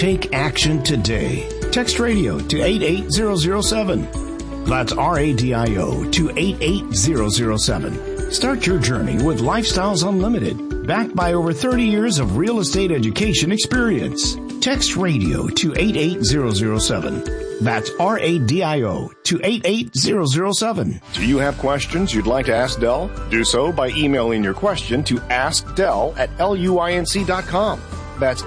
Take action today. Text radio to 88007. That's RADIO to 88007. Start your journey with Lifestyles Unlimited, backed by over 30 years of real estate education experience. Text radio to 88007. That's RADIO to 88007. Do you have questions you'd like to ask Del? Do so by emailing your question to askdel@luinc.com. That's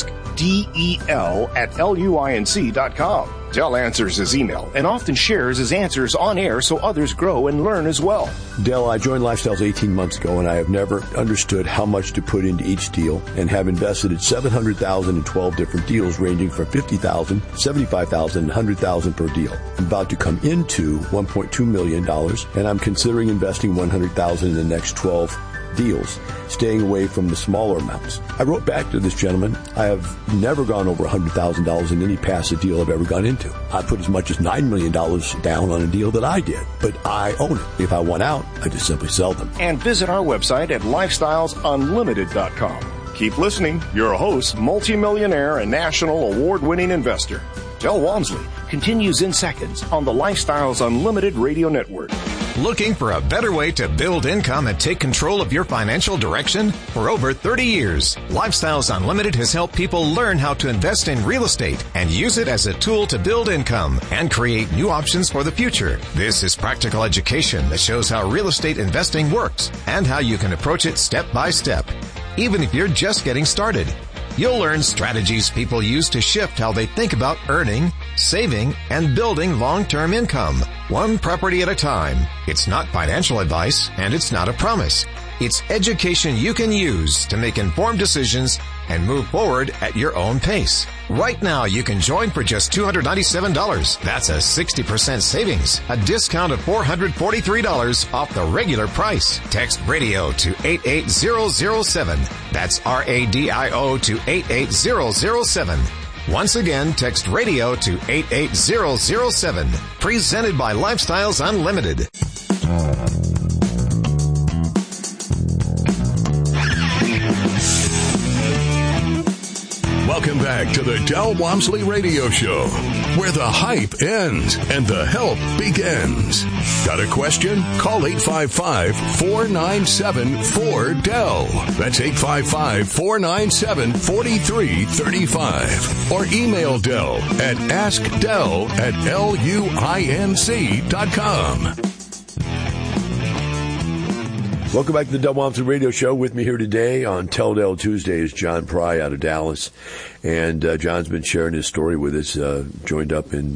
askdel@luinc.com. Del answers his email and often shares his answers on air so others grow and learn as well. Del, I joined Lifestyles 18 months ago, and I have never understood how much to put into each deal and have invested in $700,000 in 12 different deals ranging from $50,000, $75,000, and $100,000 per deal. I'm about to come into $1.2 million, and I'm considering investing $100,000 in the next 12 deals, staying away from the smaller amounts. I wrote back to this gentleman. I have never gone over $100,000 in any passive deal I've ever gone into. I put as much as $9 million down on a deal that I did, but I own it. If I want out, I just simply sell them. And visit our website at lifestylesunlimited.com. Keep listening. Your host, multimillionaire and national award-winning investor, Del Walmsley, continues in seconds on the Lifestyles Unlimited Radio Network. Looking for a better way to build income and take control of your financial direction? For over 30 years, Lifestyles Unlimited has helped people learn how to invest in real estate and use it as a tool to build income and create new options for the future. This is practical education that shows how real estate investing works and how you can approach it step by step, even if you're just getting started. You'll learn strategies people use to shift how they think about earning, saving, and building long-term income, one property at a time. It's not financial advice, and it's not a promise. It's education you can use to make informed decisions and move forward at your own pace. Right now, you can join for just $297. That's a 60% savings, a discount of $443 off the regular price. Text radio to 88007. That's RADIO to 88007. Once again, text radio to 88007. Presented by Lifestyles Unlimited. Welcome back to the Del Walmsley Radio Show, where the hype ends and the help begins. Got a question? Call 855-497-4DEL. That's 855-497-4335. Or email Del at askdel@luinc.com. Welcome back to the Del Walmsley Radio Show. With me here today on Tell Del Tuesday is John Pry out of Dallas. And John's been sharing his story with us, joined up in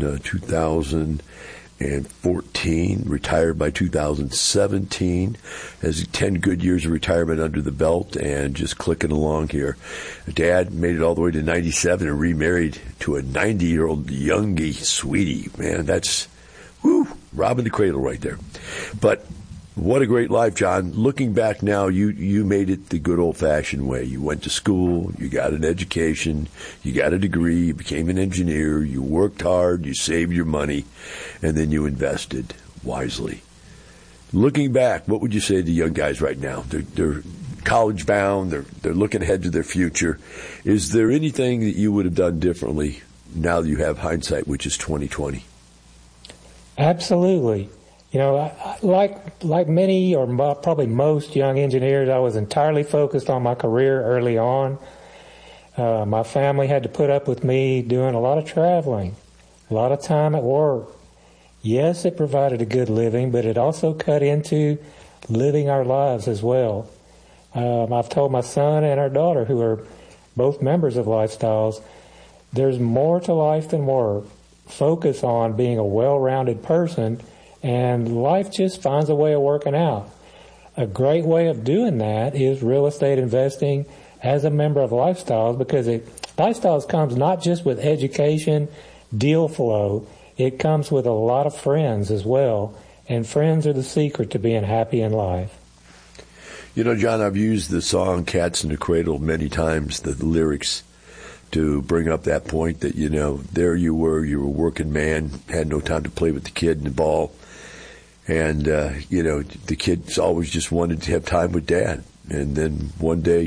2014, retired by 2017, has 10 good years of retirement under the belt and just clicking along here. Dad made it all the way to 97 and remarried to a 90-year-old youngie sweetie. Man, that's, robbing the cradle right there. But what a great life, John. Looking back now, you made it the good old-fashioned way. You went to school, you got an education, you got a degree, you became an engineer, you worked hard, you saved your money, and then you invested wisely. Looking back, what would you say to young guys right now? They're college-bound, they're looking ahead to their future. Is there anything that you would have done differently now that you have hindsight, which is 20/20? Absolutely. You know, like many or probably most young engineers, I was entirely focused on my career early on. My family had to put up with me doing a lot of traveling, a lot of time at work. Yes, it provided a good living, but it also cut into living our lives as well. I've told my son and our daughter, who are both members of Lifestyles, there's more to life than work. Focus on being a well-rounded person, and life just finds a way of working out. A great way of doing that is real estate investing as a member of Lifestyles, because Lifestyles comes not just with education, deal flow, it comes with a lot of friends as well, and friends are the secret to being happy in life. You know, John, I've used the song Cats in the Cradle many times, the lyrics, to bring up that point that, you know, there you were a working man, had no time to play with the kid and the ball. And, you know, the kids always just wanted to have time with Dad. And then one day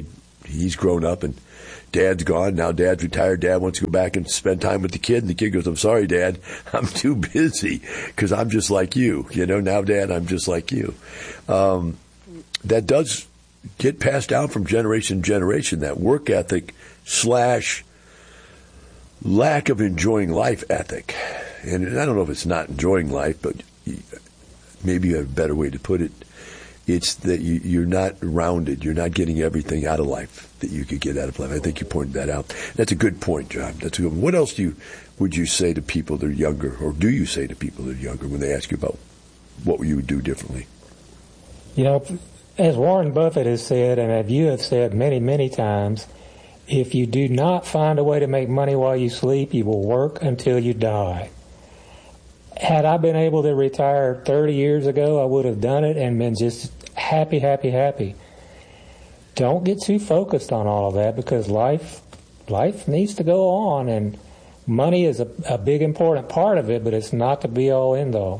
he's grown up and Dad's gone. Now Dad's retired. Dad wants to go back and spend time with the kid. And the kid goes, I'm sorry, Dad. I'm too busy because I'm just like you. Now, Dad, I'm just like you. That does get passed down from generation to generation, that work ethic / lack of enjoying life ethic. And I don't know if it's not enjoying life, but maybe a better way to put it, it's that you're not rounded. You're not getting everything out of life that you could get out of life. I think you pointed that out. That's a good point, John. That's a good one. What else would you say to people that are younger, or do you say to people that are younger when they ask you about what you would do differently? As Warren Buffett has said, and as you have said many, many times, if you do not find a way to make money while you sleep, you will work until you die. Had I been able to retire 30 years ago, I would have done it and been just happy, happy, happy. Don't get too focused on all of that, because life needs to go on, and money is a big, important part of it, but it's not the be-all, end-all.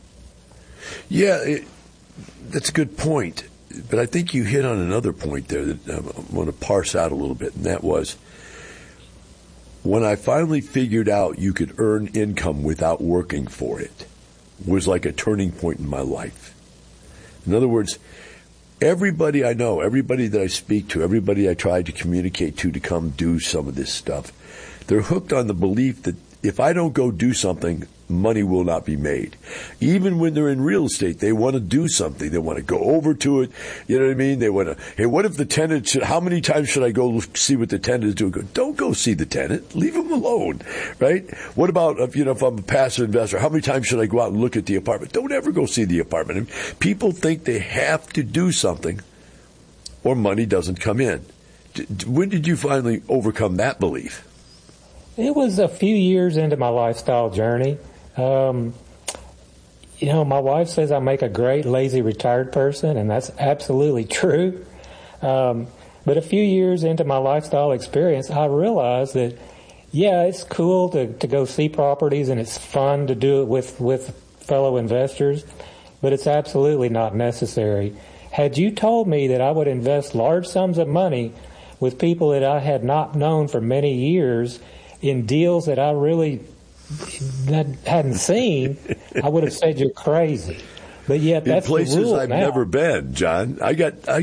Yeah, that's a good point. But I think you hit on another point there that I want to parse out a little bit, and that was when I finally figured out you could earn income without working for it, was like a turning point in my life. In other words, everybody I know, everybody that I speak to, everybody I try to communicate to come do some of this stuff, they're hooked on the belief that if I don't go do something, money will not be made. Even when they're in real estate, they want to do something. They want to go over to it. You know what I mean? They want to, hey, what if the tenant how many times should I go see what the tenant is doing? Don't go see the tenant. Leave him alone, right? What about, if I'm a passive investor, how many times should I go out and look at the apartment? Don't ever go see the apartment. I mean, people think they have to do something or money doesn't come in. When did you finally overcome that belief? It was a few years into my lifestyle journey. My wife says I make a great lazy retired person, and that's absolutely true. But a few years into my lifestyle experience, I realized that, yeah, it's cool to go see properties, and it's fun to do it with fellow investors, but it's absolutely not necessary. Had you told me that I would invest large sums of money with people that I had not known for many years in deals that I really hadn't seen, I would have said you're crazy. But yet that's in places the rule I've now. never been, John. I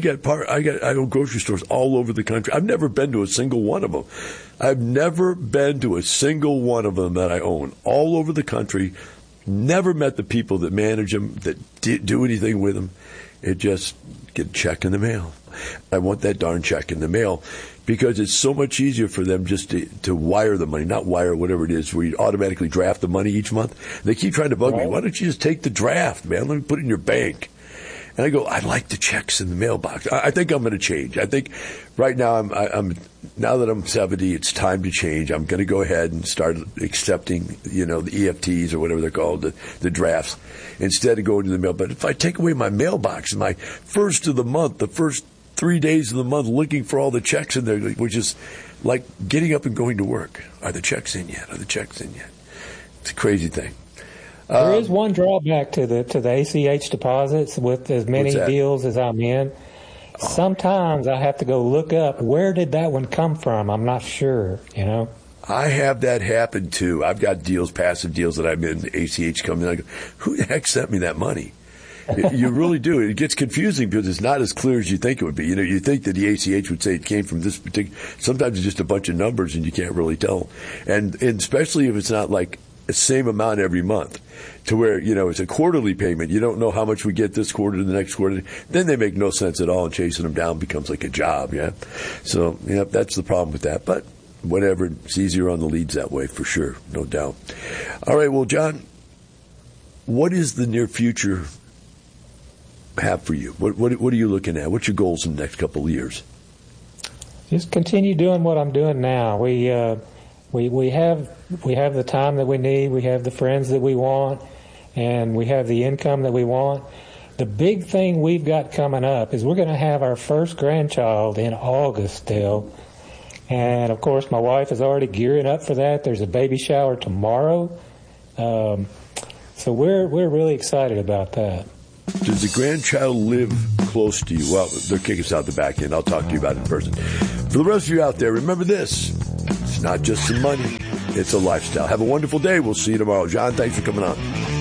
own grocery stores all over the country. I've never been to a single one of them. I've never been to a single one of them that I own all over the country. Never met the people that manage them, that do anything with them. It just get a check in the mail. I want that darn check in the mail, because it's so much easier for them just to wire the money, not wire whatever it is, where you automatically draft the money each month. They keep trying to bug me. Why don't you just take the draft, man? Let me put it in your bank. And I go, I like the checks in the mailbox. I think I'm going to change. I think right now, I'm now that I'm 70, it's time to change. I'm going to go ahead and start accepting, the EFTs or whatever they're called, the drafts, instead of going to the mail. But if I take away my mailbox, my first of the month, the first 3 days of the month, looking for all the checks in there, which is like getting up and going to work. Are the checks in yet? It's a crazy thing. There is one drawback to the ACH deposits with as many deals as I'm in. Sometimes I have to go look up, where did that one come from? I'm not sure, I have that happen too. I've got deals, passive deals that I'm in, ACH coming in. I go, who the heck sent me that money? You really do. It gets confusing because it's not as clear as you think it would be. You think that the ACH would say it came from this particular. Sometimes it's just a bunch of numbers and you can't really tell. And especially if it's not like the same amount every month, to where, it's a quarterly payment. You don't know how much we get this quarter to the next quarter. Then they make no sense at all, and chasing them down becomes like a job, yeah? So, that's the problem with that. But whatever, it's easier on the leads that way, for sure, no doubt. All right, well, John, what is the near future have for you? What are you looking at? What's your goals in the next couple of years? Just continue doing what I'm doing now. We have the time that we need. We have the friends that we want, and we have the income that we want. The big thing we've got coming up is we're going to have our first grandchild in August still. And, of course, my wife is already gearing up for that. There's a baby shower tomorrow. So we're really excited about that. Does the grandchild live close to you? Well, they're kicking us out the back end. I'll talk to you about it in person. For the rest of you out there, remember this. It's not just some money. It's a lifestyle. Have a wonderful day. We'll see you tomorrow. John, thanks for coming on.